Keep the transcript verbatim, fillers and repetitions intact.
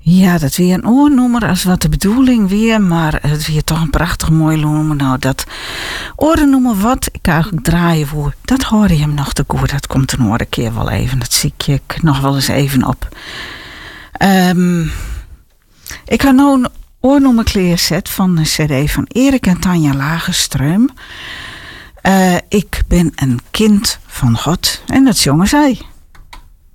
Ja, dat weer een oornummer als wat de bedoeling weer, maar het weer toch een prachtig mooi nummer. Nou, dat oornummer wat ik eigenlijk draaien voor, dat hoor je hem nog te goed. Dat komt een andere keer wel even. Dat zie ik je nog wel eens even op. Um, ik ga nu een oornummer klaarzet van de cd van Erik en Tanja Lagerström. Uh, ik ben een kind van God. En dat zongen zij.